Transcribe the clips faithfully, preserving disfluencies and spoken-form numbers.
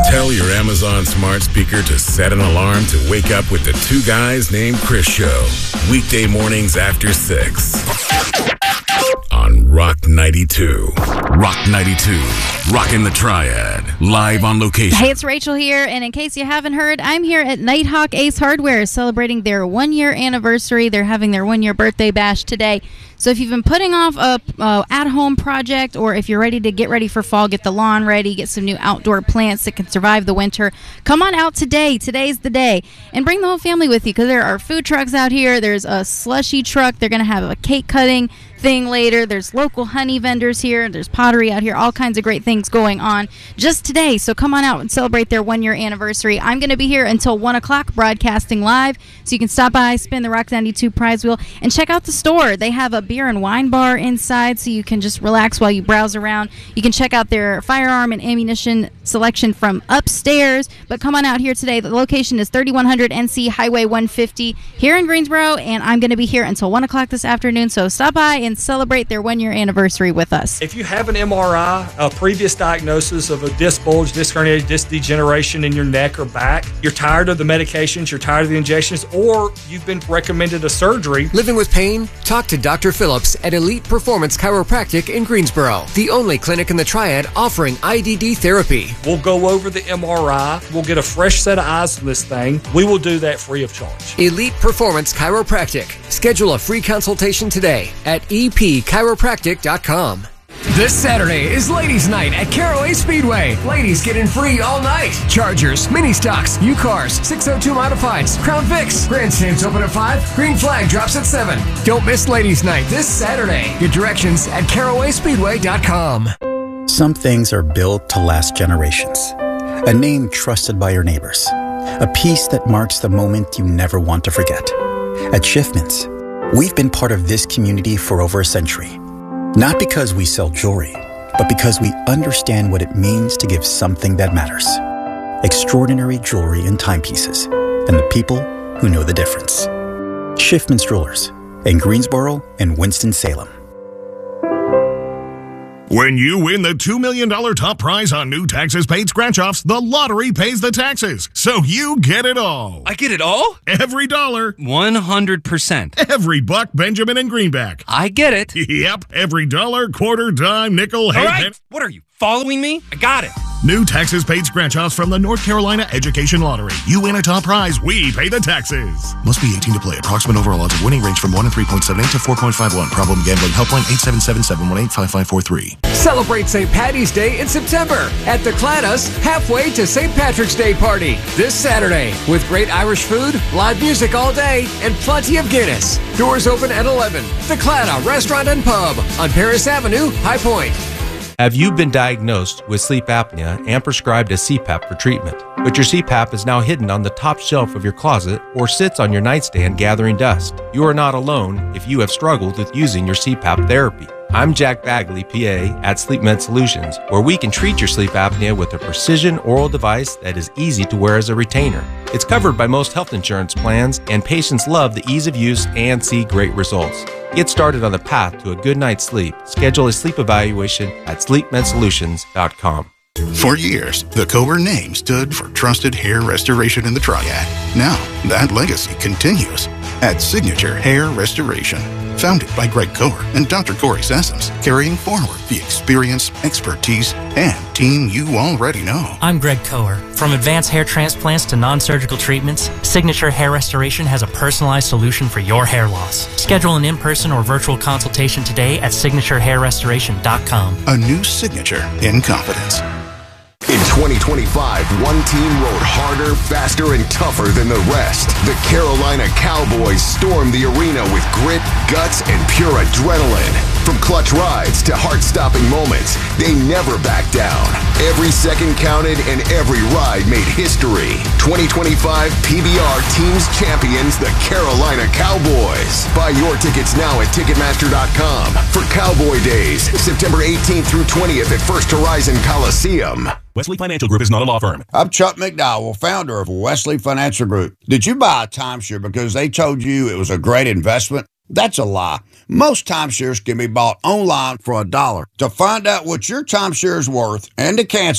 Tell your Amazon smart speaker to set an alarm to wake up with the Two Guys Named Chris show. Weekday mornings after six. On Rock ninety-two. Rock ninety-two. Rockin' the Triad. Live on location. Hey, it's Rachel here, and in case you haven't heard, I'm here at Nighthawk Ace Hardware celebrating their one-year anniversary. They're having their one-year birthday bash today. So if you've been putting off a uh, at-home project, or if you're ready to get ready for fall, get the lawn ready, get some new outdoor plants that can survive the winter, come on out today. Today's the day. And bring the whole family with you, because there are food trucks out here. There's a slushy truck. They're going to have a cake cutting thing later. There's local honey vendors here. There's pottery out here. All kinds of great things going on just today. So come on out and celebrate their one-year anniversary. I'm going to be here until one o'clock broadcasting live. So you can stop by, spin the Rock ninety-two prize wheel, and check out the store. They have a beer and wine bar inside, so you can just relax while you browse around. You can check out their firearm and ammunition selection from upstairs. But come on out here today. The location is thirty-one hundred N C Highway one fifty here in Greensboro, and I'm going to be here until one o'clock this afternoon. So stop by and celebrate their one-year anniversary with us. If you have an M R I, a previous diagnosis of a disc bulge, disc herniated disc degeneration in your neck or back, you're tired of the medications, you're tired of the injections, or you've been recommended a surgery. Living with pain? Talk to Doctor Phillips at Elite Performance Chiropractic in Greensboro, the only clinic in the Triad offering I D D therapy. We'll go over the M R I. We'll get a fresh set of eyes on this thing. We will do that free of charge. Elite Performance Chiropractic. Schedule a free consultation today at e p chiropractic dot com. This Saturday is Ladies' Night at Caraway Speedway. Ladies get in free all night. Chargers, mini stocks, U-Cars, six oh two Modifieds, Crown Vics. Grandstands open at five. Green Flag drops at seven. Don't miss Ladies' Night this Saturday. Get directions at caraway speedway dot com. Some things are built to last generations. A name trusted by your neighbors. A piece that marks the moment you never want to forget. At Schiffman's, we've been part of this community for over a century. Not because we sell jewelry, but because we understand what it means to give something that matters. Extraordinary jewelry and timepieces, and the people who know the difference. Schiffman's Jewelers in Greensboro and Winston-Salem. When you win the two million dollars top prize on new taxes paid scratch-offs, the lottery pays the taxes. So you get it all. I get it all? Every dollar. one hundred percent. Every buck, Benjamin, and greenback. I get it. Yep. Every dollar, quarter, dime, nickel, all half. right. What are you, following me? I got it. New taxes paid scratch-offs from the North Carolina Education Lottery. You win a top prize, we pay the taxes. Must be eighteen to play. Approximate overall odds of winning range from one and three point seven eight to four point five one. Problem gambling helpline eight seven seven, seven one eight, five five four three. Celebrate Saint Patty's Day in September at the Claddagh Halfway to Saint Patrick's Day Party this Saturday with great Irish food, live music all day, and plenty of Guinness. Doors open at eleven. The Claddagh Restaurant and Pub on Paris Avenue, High Point. Have you been diagnosed with sleep apnea and prescribed a C PAP for treatment, but your C PAP is now hidden on the top shelf of your closet or sits on your nightstand gathering dust? You are not alone if you have struggled with using your C PAP therapy. I'm Jack Bagley, P A, at SleepMed Solutions, where we can treat your sleep apnea with a precision oral device that is easy to wear as a retainer. It's covered by most health insurance plans, and patients love the ease of use and see great results. Get started on the path to a good night's sleep. Schedule a sleep evaluation at sleep med solutions dot com. For years, the Kohler name stood for trusted hair restoration in the Triad. Now, that legacy continues at Signature Hair Restoration. Founded by Greg Kohler and Doctor Corey Sessoms, carrying forward the experience, expertise, and team you already know. I'm Greg Kohler. From advanced hair transplants to non-surgical treatments, Signature Hair Restoration has a personalized solution for your hair loss. Schedule an in-person or virtual consultation today at signature hair restoration dot com. A new signature in confidence. In twenty twenty-five, one team rode harder, faster, and tougher than the rest. The Carolina Cowboys stormed the arena with grit, guts, and pure adrenaline. From clutch rides to heart-stopping moments, they never backed down. Every second counted and every ride made history. twenty twenty-five P B R Teams Champions, the Carolina Cowboys. Buy your tickets now at ticketmaster dot com for Cowboy Days, September eighteenth through twentieth at First Horizon Coliseum. Wesley Financial Group is not a law firm. I'm Chuck McDowell, founder of Wesley Financial Group. Did you buy a timeshare because they told you it was a great investment? That's a lie. Most timeshares can be bought online for a dollar. To find out what your timeshare is worth and to cancel it,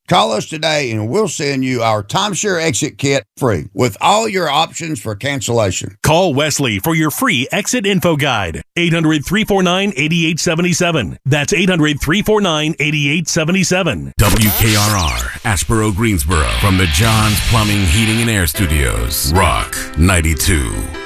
Call us today and we'll send you our timeshare exit kit free with all your options for cancellation. Call Wesley for your free exit info guide. eight hundred, three four nine, eight eight seven seven. That's eight hundred, three four nine, eight eight seven seven. W K R R, Asheboro, Greensboro. From the John's Plumbing, Heating, and Air Studios. Rock ninety-two.